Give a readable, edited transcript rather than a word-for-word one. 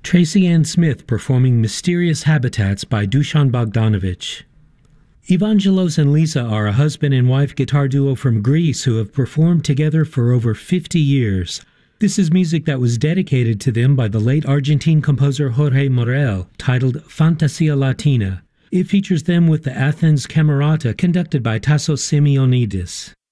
Tracy Ann Smith performing Mysterious Habitats by Dusan Bogdanovich. Evangelos and Lisa are a husband and wife guitar duo from Greece who have performed together for over 50 years. This is music that was dedicated to them by the late Argentine composer Jorge Morel, titled Fantasia Latina. It features them with the Athens Camerata conducted by Tassos Simeonidis.